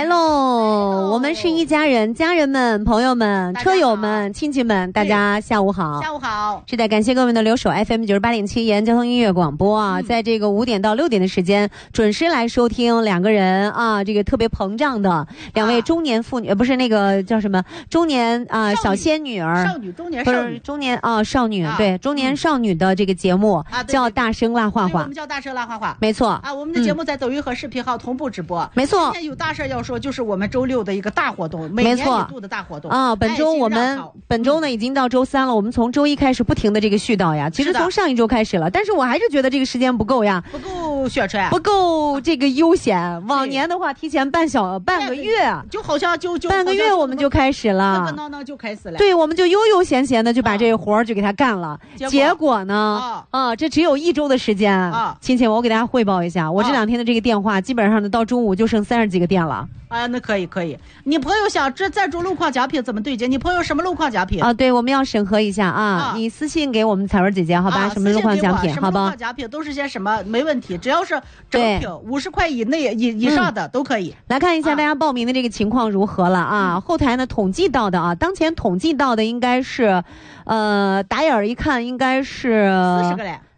喽！我们是一家人，家人们、朋友们、车友们、亲戚们，大家下午好。 下午好。 是的，感谢各位的留守 FM 98.7延安交通音乐广播啊，在这个5点到6点的时间，准时来收听两个人啊，这个特别膨胀的两位中年妇女，不是那个叫什么中年啊小仙女儿， 少女中年少女， 不是中年啊少女，对中年少女的这个节目叫大声辣话话， 我们叫大声辣话话， 没错啊，我们的节目在抖音和视频号同步直播， 没错。 今天有大事要说，就是我们周6的一个大活动，每年一度的大活动啊。本周我们本周呢已经到周3了，我们从周1开始不停的这个絮叨呀，其实从上一周开始了，但是我还是觉得这个时间不够呀， 不够宣传， 不够这个悠闲。往年的话，提前半个月， 就好像就半个月我们就开始了， 热闹闹就开始了。 对，我们就悠悠闲闲的就把这个活儿就给他干了。结果呢，这只有1周的时间啊。亲戚，我给大家汇报一下，我这2天的这个电话，基本上呢到中午就剩30几个电了。 啊，那可以。你朋友想这赞助路况奖品怎么对接？你朋友什么路况奖品啊？对，我们要审核一下啊。你私信给我们彩文姐姐，好吧？什么路况奖品？好吧？ 路况奖品都是些什么？没问题，只要是正品50块以内以上的都可以。 来看一下大家报名的这个情况如何了啊？后台呢统计到的啊，当前统计到的应该是，打眼一看应该是 40个嘞。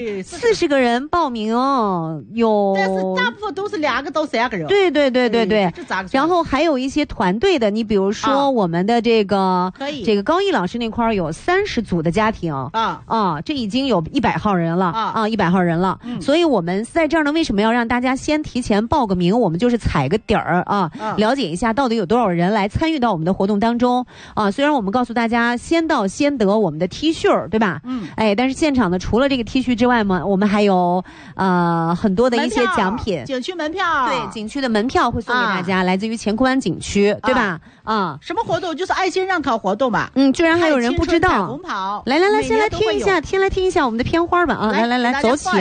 40个人报名哦， 但是大部分都是2个到3个人。 对。 这咋个？ 然后还有一些团队的，你比如说我们的这个高毅老师那块有30组的家庭这已经有100号人了100号人了。所以我们在这儿呢，为什么要让大家先提前报个名？我们就是踩个底儿了解一下到底有多少人来参与到我们的活动当中啊。虽然我们告诉大家先到先得我们的 T 恤，对吧？但是现场呢，除了这个 T 恤之外嘛，我们还有很多的一些奖品， 景区门票， 对，景区的门票会送给大家，来自于乾坤湾景区，对吧？ 什么活动？就是爱心让考活动吧。 居然还有人不知道。 彩虹跑， 来，先来听一下我们的片花吧啊！来，走起。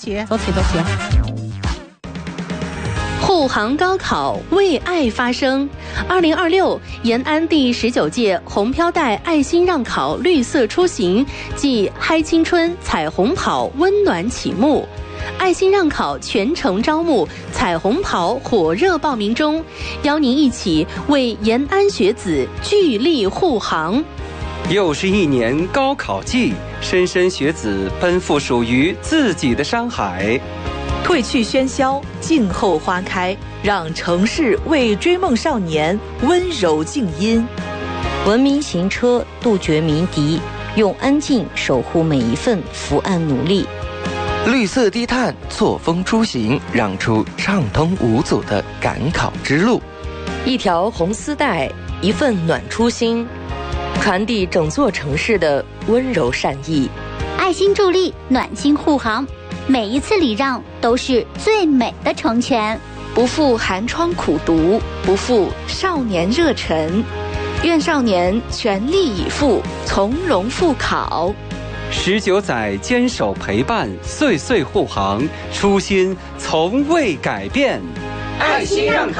护航高考，为爱发声。2026延安第19届红飘带爱心让考绿色出行暨嗨青春彩虹跑温暖启幕。爱心让考全程招募，彩虹跑火热报名中，邀您一起为延安学子聚力护航。 又是一年高考季，莘莘学子奔赴属于自己的山海。 褪去喧嚣，静候花开，让城市为追梦少年温柔静音。 文明行车，杜绝鸣笛，用安静守护每一份伏案努力。 绿色低碳，错峰出行，让出畅通无阻的赶考之路。 一条红丝带，一份暖初心，传递整座城市的温柔善意。 爱心助力，暖心护航。每一次礼让都是最美的成全， 不负寒窗苦读，不负少年热忱，愿少年全力以赴，从容赴考。 19载坚守陪伴，岁岁护航，初心从未改变。 爱心让考。